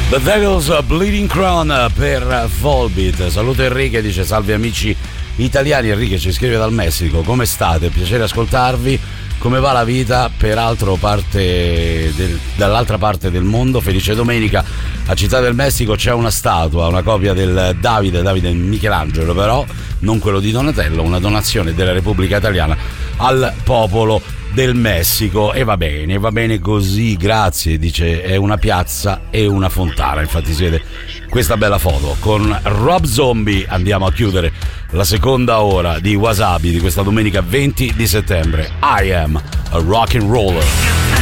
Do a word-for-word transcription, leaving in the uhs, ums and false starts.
The Devil's Bleeding Crown per Volbeat. Saluto Enrique, dice salve amici italiani. Enrique ci scrive dal Messico: come state? Piacere ascoltarvi. Come va la vita? Peraltro parte del, dall'altra parte del mondo. Felice domenica. A Città del Messico c'è una statua, una copia del Davide, Davide Michelangelo però, non quello di Donatello, una donazione della Repubblica Italiana al popolo del Messico. E va bene, va bene così, grazie. Dice è una piazza e una fontana, infatti si vede questa bella foto. Con Rob Zombie andiamo a chiudere la seconda ora di Wasabi di questa domenica venti di settembre. I am a rock and roller.